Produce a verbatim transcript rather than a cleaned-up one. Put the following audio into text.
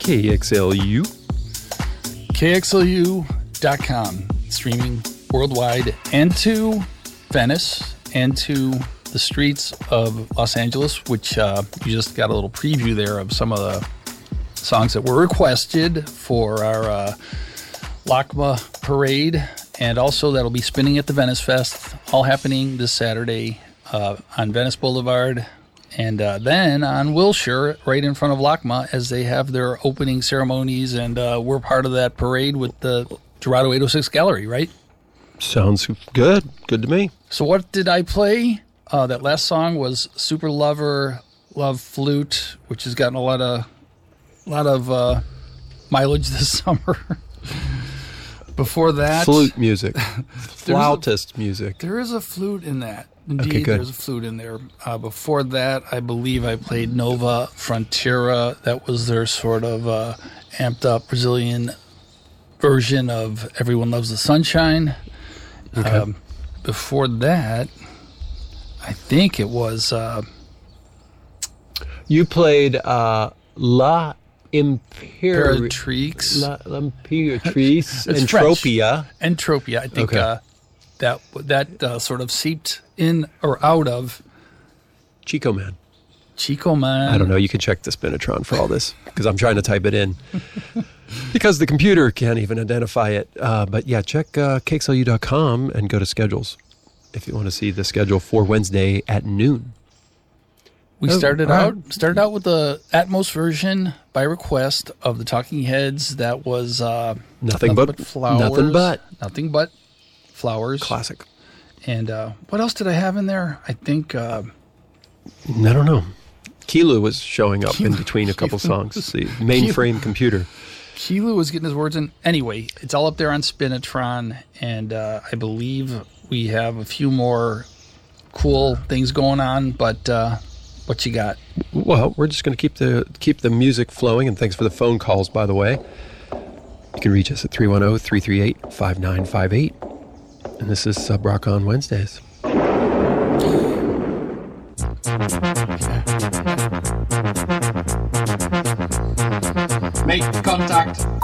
K X L U. K X L U dot com, streaming worldwide and to Venice and to the streets of Los Angeles, which uh, you just got a little preview there of some of the songs that were requested for our uh, LACMA parade. And also that'll be spinning at the Venice Fest, all happening this Saturday uh, on Venice Boulevard. And uh, then on Wilshire, right in front of LACMA, as they have their opening ceremonies. And uh, we're part of that parade with the Dorado eight oh six Gallery, right? Sounds good. Good to me. So what did I play? Uh, that last song was Super Lover, Love Flute, which has gotten a lot of, lot of uh, mileage this summer. Before that... Flute music. Flautist a, music. There is a flute in that. Indeed, okay, good. There's a flute in there. Uh, before that, I believe I played Nova Fronteira. That was their sort of uh, amped up Brazilian version of Everyone Loves the Sunshine. Okay. Um, before that, I think it was... Uh, you played uh, La Imperatrix. Imperatrix. La, La Imperatrix. It's Entropia. French. Entropia. I think... Okay. Uh, That that uh, sort of seeped in or out of Chico Man. Chico Man. I don't know. You can check the Spinatron for all this because I'm trying to type it in because the computer can't even identify it. Uh, but yeah, check uh, K X L U dot com and go to schedules if you want to see the schedule for Wednesday at noon. We oh, started right. out started out with the Atmos version by request of the Talking Heads. That was uh, nothing, nothing but, but flowers. Nothing but nothing but. Flowers. Classic. And uh, what else did I have in there? I think... Uh, I don't know. Kilu was showing up Kilu, in between a couple songs. The mainframe Kilu. computer. Kilu was getting his words in. Anyway, it's all up there on Spinatron, and uh, I believe we have a few more cool things going on, but uh, what you got? Well, we're just going to keep the keep the music flowing, and thanks for the phone calls, by the way. You can reach us at three one zero, three three eight, five nine five eight. And this is Sub Rock on Wednesdays. Make contact.